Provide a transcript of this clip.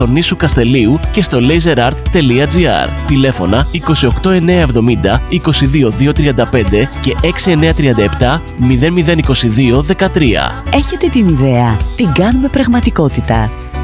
στο νήσου Καστελίου και στο laserart.gr. Τηλέφωνα 28970 22235 και 6937 0022 13. Έχετε την ιδέα? Την κάνουμε πραγματικότητα.